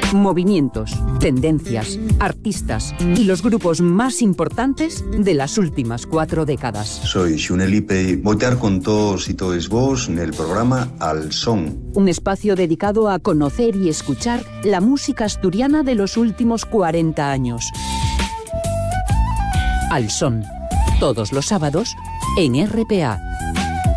movimientos, tendencias, artistas y los grupos más importantes de las últimas 4 décadas. Soy Xunelipe y voy a estar con todos y todas vos en el programa Al Son. Un espacio dedicado a conocer y escuchar la música asturiana de los últimos 40 años. Al Son, todos los sábados en RPA.